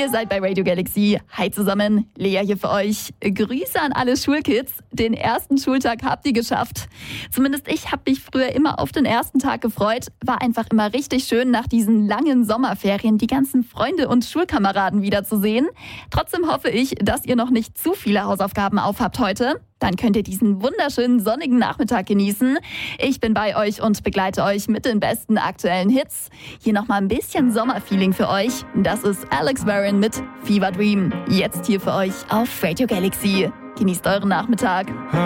Ihr seid bei Radio Galaxy. Hi zusammen, Lea hier für euch. Grüße an alle Schulkids. Den ersten Schultag habt ihr geschafft. Zumindest ich habe mich früher immer auf den ersten Tag gefreut. War einfach immer richtig schön, nach diesen langen Sommerferien die ganzen Freunde und Schulkameraden wiederzusehen. Trotzdem hoffe ich, dass ihr noch nicht zu viele Hausaufgaben aufhabt heute. Dann könnt ihr diesen wunderschönen sonnigen Nachmittag genießen. Ich bin bei euch und begleite euch mit den besten aktuellen Hits. Hier nochmal ein bisschen Sommerfeeling für euch. Das ist Alex Warren mit Fever Dream. Jetzt hier für euch auf Radio Galaxy. Genießt euren Nachmittag.